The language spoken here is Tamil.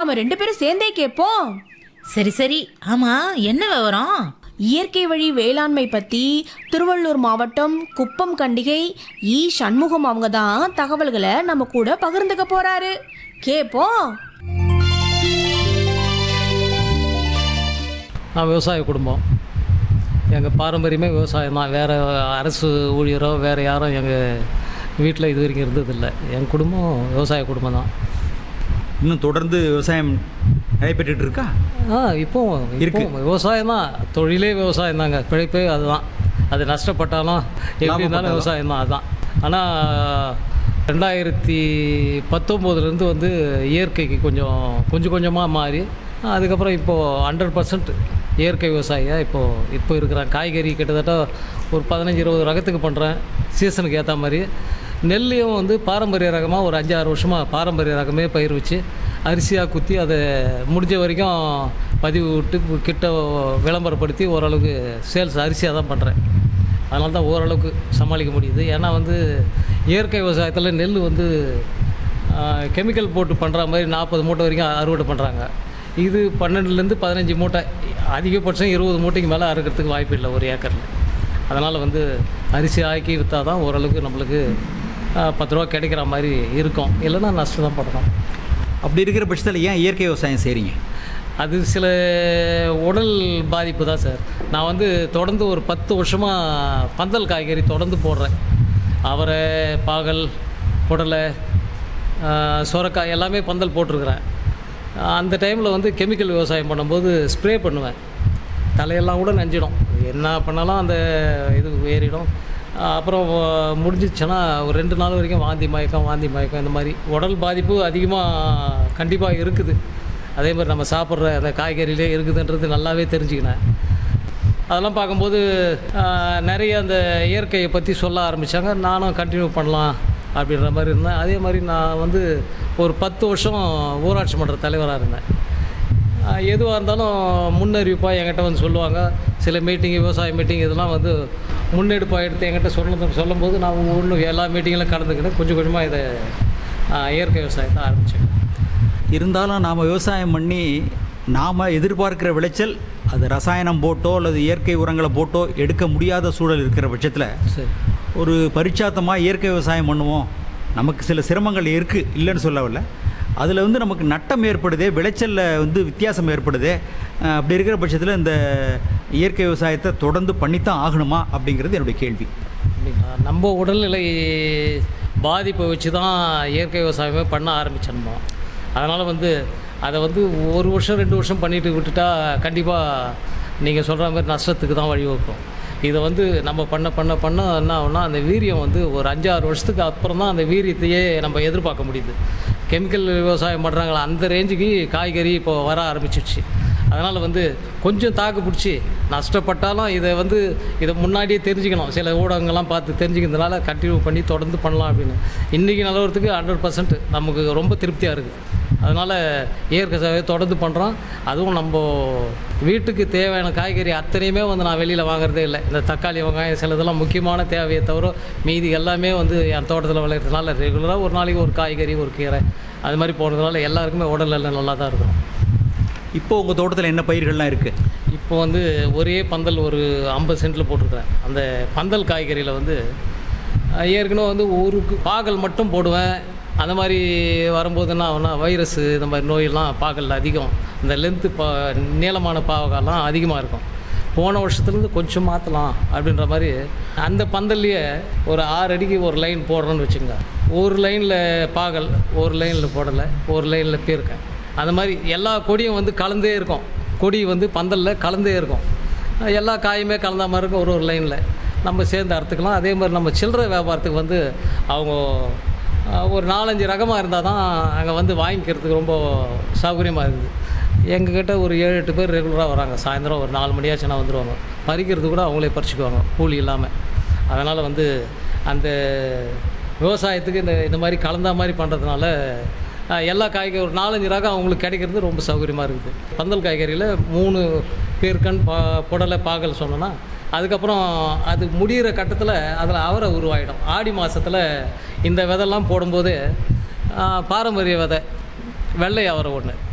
நாம 2 பேரும் சேர்ந்தே கேட்போம். சரி சரி. ஆமா, என்ன விவரம்? இயற்கை வழி வேளாண்மை பத்தி திருவள்ளூர் மாவட்டம் குப்பம் கண்டிகை சண்முகம் அவங்க தான் தகவல்களை நம்ம கூட பகிர்ந்துக்க போறாரு. கேட்போம். நான் விவசாய குடும்பம். எங்கள் பாரம்பரியமே விவசாயம் தான். வேறு அரசு ஊழியரோ வேறு யாரும் எங்கள் வீட்டில் இது வரைக்கும் இருந்ததில்லை. என் குடும்பம் விவசாய குடும்பம் தான். இன்னும் தொடர்ந்து விவசாயம் நடைபெற்றுட்டு இருக்கா? இப்போ விவசாயம் தான், தொழிலே விவசாயம் தாங்க, பிழைப்பே அதுதான். அது நஷ்டப்பட்டாலும் எப்படி இருந்தாலும் விவசாயம் தான். அதுதான். ஆனால் 2019 வந்து இயற்கைக்கு கொஞ்சம் கொஞ்சமாக மாறி அதுக்கப்புறம் இப்போது 100% இயற்கை விவசாயியாக இப்போ இருக்கிறேன். காய்கறி கிட்டத்தட்ட ஒரு 15-20 ரகத்துக்கு பண்ணுறேன், சீசனுக்கு ஏற்ற மாதிரி. நெல்லையும் வந்து பாரம்பரிய ரகமாக ஒரு 5-6 வருஷமாக பாரம்பரிய ரகமே பயிர் வச்சு அரிசியாக குத்தி அதை முடிஞ்ச வரைக்கும் பதிவு விட்டு கிட்ட விளம்பரப்படுத்தி ஓரளவுக்கு சேல்ஸ் அரிசியாக தான் பண்ணுறேன். அதனால தான் ஓரளவுக்கு சமாளிக்க முடியுது. ஏன்னா வந்து இயற்கை விவசாயத்தில் நெல் வந்து கெமிக்கல் போட்டு பண்ணுற மாதிரி 40 மூட்டை வரைக்கும் அறுவடை பண்ணுறாங்க. இது 12லேருந்து 15 மூட்டை, அதிகபட்சம் 20 மூட்டைக்கு மேலே அறுக்கிறதுக்கு வாய்ப்பு இல்லை ஒரு ஏக்கரில். அதனால் வந்து அரிசி ஆக்கி விற்றா தான் ஓரளவுக்கு நம்மளுக்கு 10 ரூபா கிடைக்கிற மாதிரி இருக்கும், இல்லைன்னா நஷ்டம் தான் படுறோம். அப்படி இருக்கிற பட்சத்தில் ஏன் இயற்கை விவசாயம் செய்கிறீங்க? அது சில உடல் பாதிப்பு தான் சார். நான் வந்து தொடர்ந்து ஒரு 10 வருஷமாக பந்தல் காய்கறி தொடர்ந்து போடுறேன். அவரை, பாகல், புடலை, சொரக்காய் எல்லாமே பந்தல் போட்டிருக்கிறேன். அந்த டைமில் வந்து கெமிக்கல் விவசாயம் பண்ணும்போது ஸ்ப்ரே பண்ணுவேன். தலையெல்லாம் கூட நஞ்சிடும், என்ன பண்ணாலும் அந்த இது ஏறிடும். அப்புறம் முடிஞ்சிச்சுன்னா ஒரு 2 நாள் வரைக்கும் வாந்தி மயக்கம் இந்த மாதிரி உடல் பாதிப்பு அதிகமாக கண்டிப்பாக இருக்குது. அதே மாதிரி நம்ம சாப்பிட்ற அந்த காய்கறியிலே இருக்குதுன்றது நல்லாவே தெரிஞ்சுக்கினேன். அதெல்லாம் பார்க்கும்போது நிறைய அந்த இயற்கையை பற்றி சொல்ல ஆரம்பித்தாங்க. நானும் கண்டினியூ பண்ணலாம் அப்படின்ற மாதிரி இருந்தேன். அதே மாதிரி நான் வந்து ஒரு 10 வருஷம் ஊராட்சி மன்ற தலைவராக இருந்தேன். எதுவாக இருந்தாலும் முன்னறிவிப்பாக என்கிட்ட வந்து சொல்லுவாங்க. சில மீட்டிங்கு, விவசாய மீட்டிங் இதெல்லாம் வந்து முன்னெடுப்பாக எடுத்து என்கிட்ட சொல்லும்போது நான் எல்லா மீட்டிங்கிலும் கலந்துக்கிட்டு கொஞ்சம் கொஞ்சமாக இதை இயற்கை விவசாயத்தை ஆரம்பித்தேன். இருந்தாலும் நாம் விவசாயம் பண்ணி நாம் எதிர்பார்க்கிற விளைச்சல் அது ரசாயனம் போட்டோ அல்லது இயற்கை உரங்களை போட்டோ எடுக்க முடியாத சூழல் இருக்கிற பட்சத்தில் சரி, ஒரு பரிச்சாத்தமாக இயற்கை விவசாயம் பண்ணுவோம். நமக்கு சில சிரமங்கள் இருக்குது, இல்லைன்னு சொல்லவில்லை. அதில் வந்து நமக்கு நட்டம் ஏற்படுதே, விளைச்சலில் வந்து வித்தியாசம் ஏற்படுதே. அப்படி இருக்கிற பட்சத்தில் இந்த இயற்கை விவசாயத்தை தொடர்ந்து பண்ணித்தான் ஆகணுமா அப்படிங்கிறது என்னுடைய கேள்வி. அப்படிங்களா? நம்ம உடல்நிலை பாதிப்பை வச்சு தான் இயற்கை விவசாயமே பண்ண ஆரம்பிச்சிடணுமோ. அதனால் வந்து அதை வந்து 1 வருஷம் 2 வருஷம் பண்ணிட்டு விட்டுட்டா கண்டிப்பாக நீங்கள் சொல்கிற மாதிரி நஷ்டத்துக்கு தான் வழிவகுக்கும். இதை வந்து நம்ம பண்ண என்ன ஆகும்னா அந்த வீரியம் வந்து ஒரு 5-6 வருஷத்துக்கு அப்புறம் தான் அந்த வீரியத்தையே நம்ம எதிர்பார்க்க முடியுது. கெமிக்கல் விவசாயம் பண்ணுறாங்களா அந்த ரேஞ்சுக்கு காய்கறி இப்போது வர ஆரம்பிச்சிடுச்சு. அதனால் வந்து கொஞ்சம் தாக்கு பிடிச்சி நஷ்டப்பட்டாலும் இதை முன்னாடியே தெரிஞ்சுக்கணும். சில ஊடகங்கள்லாம் பார்த்து தெரிஞ்சுக்கிறதுனால கண்டினியூ பண்ணி தொடர்ந்து பண்ணலாம் அப்படின்னு இன்றைக்கி நிலவரத்துக்கு 100% நமக்கு ரொம்ப திருப்தியாக இருக்குது. அதனால் இயற்கை சேவையை தொடர்ந்து பண்ணுறோம். அதுவும் நம்ம வீட்டுக்கு தேவையான காய்கறி அத்தனையுமே வந்து நான் வெளியில் வாங்குறதே இல்லை. இந்த தக்காளி, வெங்காயம் சில இதெல்லாம் முக்கியமான தேவையை தவிர மீதி எல்லாமே வந்து என் தோட்டத்தில் விளையிறதுனால ரெகுலராக ஒரு நாளைக்கு ஒரு காய்கறி, ஒரு கீரை அது மாதிரி போடுறதுனால எல்லாருக்குமே உடல் எல்லாம் நல்லா தான் இருக்கும். இப்போது உங்கள் தோட்டத்தில் என்ன பயிர்கள்லாம் இருக்குது? இப்போ வந்து ஒரே பந்தல் ஒரு 50 சென்ட்டில் போட்டிருக்கேன். அந்த பந்தல் காய்கறியில் வந்து ஏற்கனவே வந்து ஒரு பாகல் மட்டும் போடுவேன். அந்த மாதிரி வரும்போது என்ன ஆகும்னா வைரஸு இந்த மாதிரி நோயெல்லாம் பாகலில் அதிகம். இந்த லென்த்து நீளமான பாவகாலாம் அதிகமாக இருக்கும். போன வருஷத்துலேருந்து கொஞ்சம் மாற்றலாம் அப்படின்ற மாதிரி அந்த பந்தல்லையே ஒரு 6 அடிக்கு ஒரு லைன் போடுறோன்னு வச்சுங்க. ஒரு லைனில் பாகல், ஒரு லைனில் போடலை, ஒரு லைனில் பீர்க்கேன். அந்த மாதிரி எல்லா கொடியும் வந்து கலந்தே இருக்கும். கொடி வந்து பந்தலில் கலந்தே இருக்கும். எல்லா காயுமே கலந்த மாதிரி இருக்கும். ஒரு லைனில் நம்ம சேர்ந்து அறுத்துக்கலாம். அதே மாதிரி நம்ம சில்லறை வியாபாரத்துக்கு வந்து அவங்க ஒரு 4-5 ரகமாக இருந்தால் தான் அங்கே வந்து வாங்கிக்கிறதுக்கு ரொம்ப சௌகரியமாக இருக்குது. எங்ககிட்ட ஒரு 7-8 பேர் ரெகுலராக வராங்க. சாயந்தரம் ஒரு 4 மணியாச்சுன்னா வந்துடுவாங்க. பறிக்கிறது கூட அவங்களே பறிச்சுக்குவாங்க கூலி இல்லாமல். அதனால் வந்து அந்த விவசாயத்துக்கு இந்த மாதிரி கலந்தா மாதிரி பண்ணுறதுனால எல்லா காய்கறி ஒரு 4-5 ரகம் அவங்களுக்கு கிடைக்கிறது ரொம்ப சௌகரியமாக இருக்குது. பந்தல் காய்கறியில் 3 பேர்க்கன், புடலை, பாகல் சொன்னோன்னா அதுக்கப்புறம் அது முடிகிற கட்டத்தில் அதில் அவரை உருவாகிடும். ஆடி மாதத்தில் இந்த விதைலாம் போடும்போது பாரம்பரிய விதை வெள்ளை அவரை ஒன்று